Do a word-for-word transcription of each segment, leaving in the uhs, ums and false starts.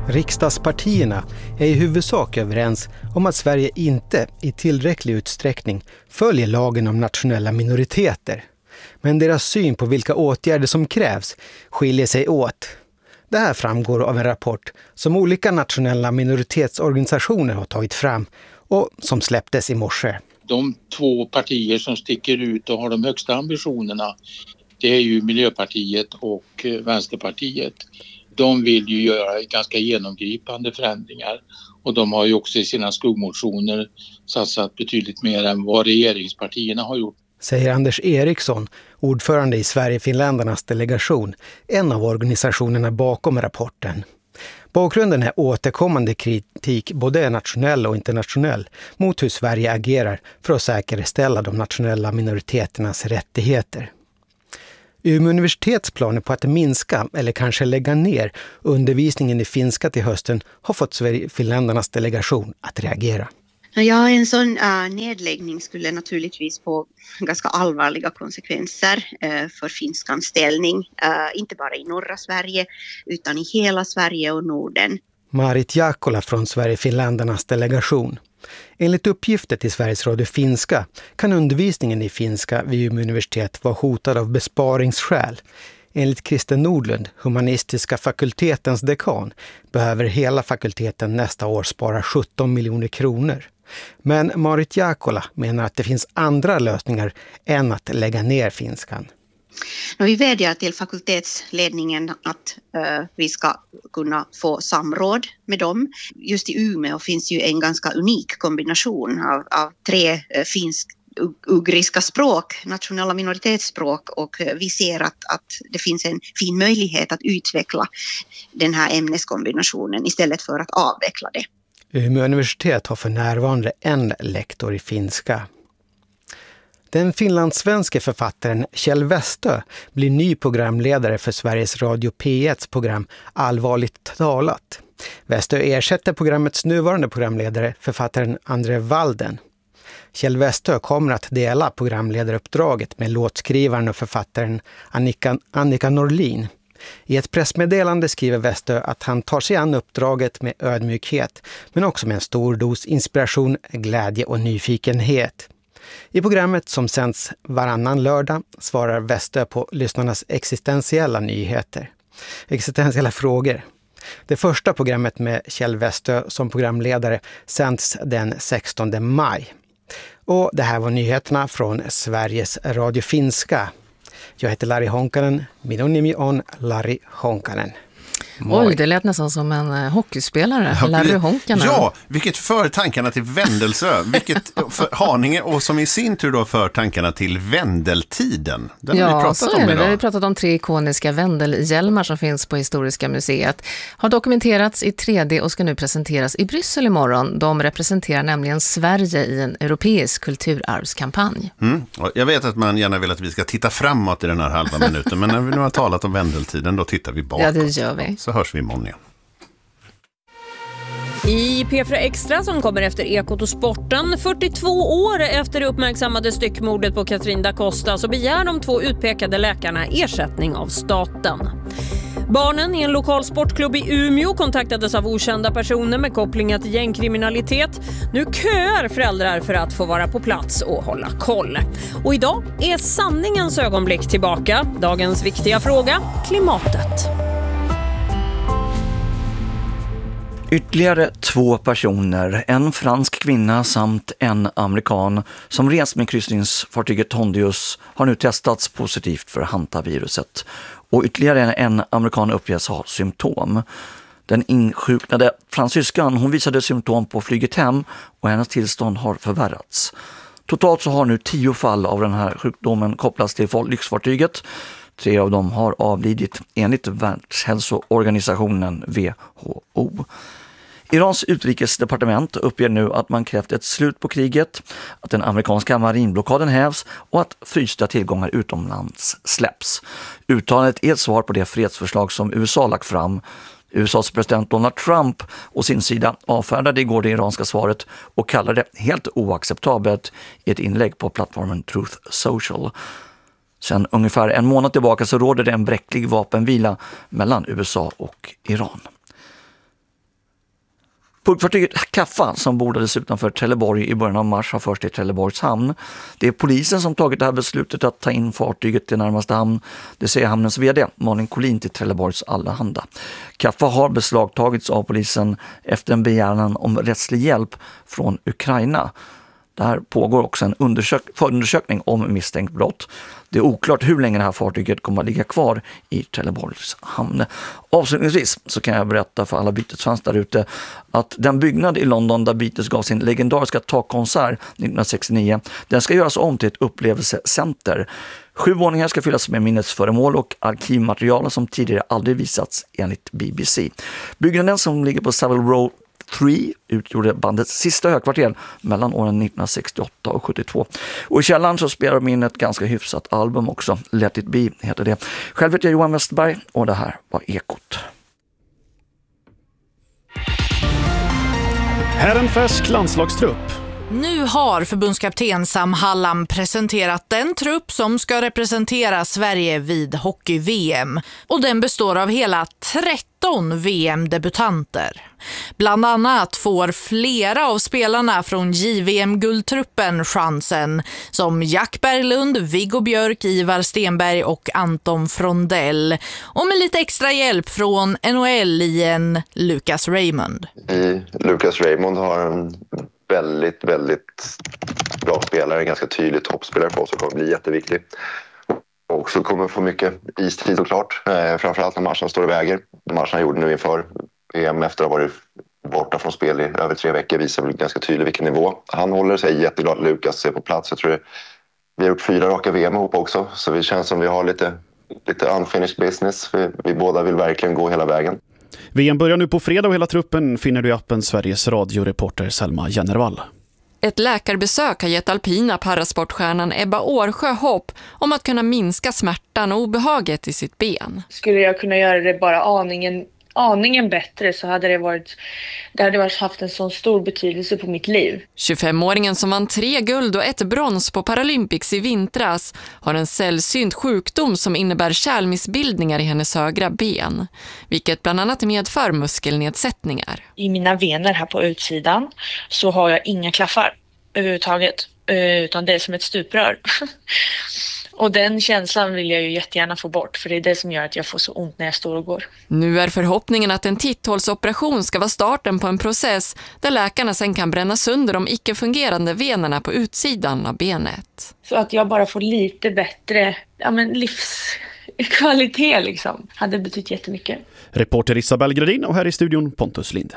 Riksdagspartierna är i huvudsak överens om att Sverige inte i tillräcklig utsträckning följer lagen om nationella minoriteter. Men deras syn på vilka åtgärder som krävs skiljer sig åt. Det här framgår av en rapport som olika nationella minoritetsorganisationer har tagit fram och som släpptes i morse. De två partier som sticker ut och har de högsta ambitionerna, det är ju Miljöpartiet och Vänsterpartiet. De vill ju göra ganska genomgripande förändringar och de har ju också i sina skuggmotioner satsat betydligt mer än vad regeringspartierna har gjort. Säger Anders Eriksson, ordförande i Sverige-finländarnas delegation, en av organisationerna bakom rapporten. Bakgrunden är återkommande kritik, både nationell och internationell, mot hur Sverige agerar för att säkerställa de nationella minoriteternas rättigheter. Umeå universitets planer på att minska eller kanske lägga ner undervisningen i finska till hösten har fått Sverige-finländarnas delegation att reagera. Ja, en sån uh, nedläggning skulle naturligtvis få ganska allvarliga konsekvenser uh, för finskans ställning. Uh, inte bara i norra Sverige utan i hela Sverige och Norden. Marit Jaakkola från Sverige-finländarnas delegation. Enligt uppgifter till Sveriges Radio Finska kan undervisningen i finska vid Umeå universitet vara hotad av besparingsskäl. Enligt Kristen Nordlund, humanistiska fakultetens dekan, behöver hela fakulteten nästa år spara sjutton miljoner kronor. Men Marit Jaakkola menar att det finns andra lösningar än att lägga ner finskan. Vi vädjar till fakultetsledningen att uh, vi ska kunna få samråd med dem. Just i Umeå finns ju en ganska unik kombination av, av tre uh, finsk-ugriska språk, nationella minoritetsspråk, och uh, vi ser att, att det finns en fin möjlighet att utveckla den här ämneskombinationen istället för att avveckla det. Umeå universitet har för närvarande en lektor i finska. Den finlandssvenske författaren Kjell Westö blir ny programledare för Sveriges Radio P etts program Allvarligt talat. Westö ersätter programmets nuvarande programledare, författaren André Walden. Kjell Westö kommer att dela programledaruppdraget med låtskrivaren och författaren Annika, Annika Norlin. I ett pressmeddelande skriver Westö att han tar sig an uppdraget med ödmjukhet, men också med en stor dos inspiration, glädje och nyfikenhet. I programmet som sänds varannan lördag svarar Westö på lyssnarnas existentiella nyheter. Existentiella frågor. Det första programmet med Kjell Westö som programledare sänds den sextonde maj. Och det här var nyheterna från Sveriges Radio Finska. Jag heter Larry Honkanen. Min nimi on Larry Honkanen. Moi. Oj, det lät nästan som en hockeyspelare, ja, Larry Honkanen. Ja, vilket för tankarna till Vändelsö, vilket för Haninge, och som i sin tur då för tankarna till Vändeltiden. Den ja, har vi pratat så om är det. idag. Vi har pratat om tre ikoniska Vendelhjälmar som finns på Historiska museet. Har dokumenterats i tre D och ska nu presenteras i Bryssel imorgon. De representerar nämligen Sverige i en europeisk kulturarvskampanj. Mm. Jag vet att man gärna vill att vi ska titta framåt i den här halva minuten, men när vi nu har talat om Vendeltiden, då tittar vi bakåt. Ja, det gör vi. Så hörs vi imorgon igen. I P fyra Extra som kommer efter Ekot och sporten, fyrtiotvå år efter det uppmärksammade styckmordet på Katrin da Costa, så begär de två utpekade läkarna ersättning av staten. Barnen i en lokal sportklubb i Umeå kontaktades av okända personer med kopplingar till gängkriminalitet. Nu köar föräldrar för att få vara på plats och hålla koll. Och idag är sanningens ögonblick tillbaka. Dagens viktiga fråga, klimatet. Ytterligare två personer, en fransk kvinna samt en amerikan som rest med kryssningsfartyget Hondius, har nu testats positivt för hantaviruset. Och ytterligare en amerikan uppges ha symptom. Den insjuknade fransyskan, hon visade symptom på flyget hem och hennes tillstånd har förvärrats. Totalt så har nu tio fall av den här sjukdomen kopplats till lyxfartyget. Tre av dem har avlidit enligt Världshälsoorganisationen W H O. Irans utrikesdepartement uppger nu att man krävt ett slut på kriget, att den amerikanska marinblockaden hävs och att frysta tillgångar utomlands släpps. Uttalandet är ett svar på det fredsförslag som U S A lagt fram. U S A:s president Donald Trump och sin sida avfärdade igår det iranska svaret och kallade det helt oacceptabelt i ett inlägg på plattformen Truth Social. Sen ungefär en månad tillbaka så råder det en bräcklig vapenvila mellan U S A och Iran. Bulkfartyget Kaffa som bordades utanför Trelleborg i början av mars har först till Trelleborgs hamn. Det är polisen som tagit det här beslutet att ta in fartyget till närmaste hamn. Det säger hamnens vd Malin Collin till Trelleborgs Allehanda. Kaffa har beslagtagits av polisen efter en begäran om rättslig hjälp från Ukraina. Där pågår också en undersök- förundersökning om misstänkt brott. Det är oklart hur länge det här fartyget kommer att ligga kvar i Trelleborgs hamn. Avslutningsvis så kan jag berätta för alla Beatles-fans där ute att den byggnad i London där Beatles gav sin legendariska takkonsert nittonhundrasextionio, den ska göras om till ett upplevelsecenter. Sju våningar ska fyllas med minnesföremål och arkivmaterial som tidigare aldrig visats enligt B B C. Byggnaden som ligger på Savile Row tre utgjorde bandets sista högkvarter mellan åren nittonhundrasextioåtta och sjuttiotvå. Och i källaren så spelar de in ett ganska hyfsat album också. Let It Be heter det. Själv heter jag Johan Westberg och det här var Ekot. Här är en färsk landslagstrupp. Nu har förbundskapten Sam Hallam presenterat den trupp som ska representera Sverige vid hockey-V M. Och den består av hela tretton V M-debutanter. Bland annat får flera av spelarna från J V M-guldtruppen chansen, som Jack Berglund, Viggo Björk, Ivar Stenberg och Anton Frondell. Och med lite extra hjälp från N H L-lien Lucas Raymond. Lucas Raymond har en väldigt, väldigt bra spelare, en ganska tydlig toppspelare för oss och kommer bli jätteviktig. Och så kommer få mycket istid såklart, eh, framförallt när matchen står och väger. Matchen han gjorde nu inför V M efter att ha varit borta från spel i över tre veckor visar väl ganska tydligt vilken nivå. Han håller sig jätteglad, Lucas är på plats. Jag tror det, vi har gjort fyra raka V M ihop också, så vi känns som vi har lite, lite unfinished business. Vi, vi båda vill verkligen gå hela vägen. V M börjar nu på fredag och hela truppen finner du i appen Sveriges radioreporter Selma Jennervall. Ett läkarbesök har gett alpina parasportstjärnan Ebba Årsjö hopp om att kunna minska smärtan och obehaget i sitt ben. Skulle jag kunna göra det bara aningen, aningen bättre så hade det varit, det hade varit haft en sån stor betydelse på mitt liv. tjugofemåringen som vann tre guld och ett brons på Paralympics i vintras har en sällsynt sjukdom som innebär kärlmissbildningar i hennes högra ben, vilket bland annat medför muskelnedsättningar. I mina vener här på utsidan så har jag inga klaffar överhuvudtaget, utan det är som ett stuprör. Och den känslan vill jag ju jättegärna få bort, för det är det som gör att jag får så ont när jag står och går. Nu är förhoppningen att en titthålsoperation ska vara starten på en process där läkarna sen kan bränna sönder de icke-fungerande venerna på utsidan av benet. Så att jag bara får lite bättre ja, men livskvalitet liksom, hade betytt jättemycket. Reporter Isabel Gradin och här i studion Pontus Lind.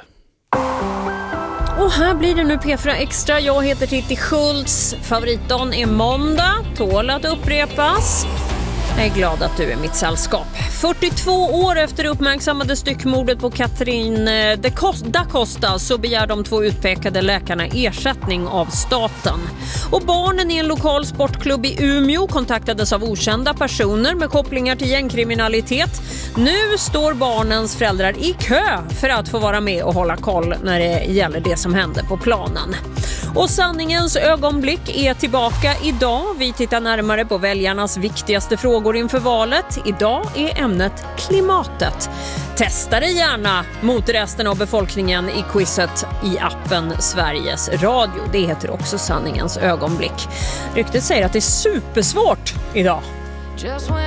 Och här blir det nu P fyra Extra. Jag heter Titti Schultz. Favoritdagen är måndag. Tål att upprepas. Jag är glad att du är mitt sällskap. fyrtiotvå år efter det uppmärksammade styckmordet på Katrin da Costa så begär de två utpekade läkarna ersättning av staten. Och barnen i en lokal sportklubb i Umeå kontaktades av okända personer med kopplingar till gängkriminalitet. Nu står barnens föräldrar i kö för att få vara med och hålla koll när det gäller det som hände på planen. Och sanningens ögonblick är tillbaka idag. Vi tittar närmare på väljarnas viktigaste frågor inför valet. Idag är ämnet klimatet. Testa det gärna mot resten av befolkningen i quizet i appen Sveriges Radio. Det heter också sanningens ögonblick. Ryktet säger att det är supersvårt idag.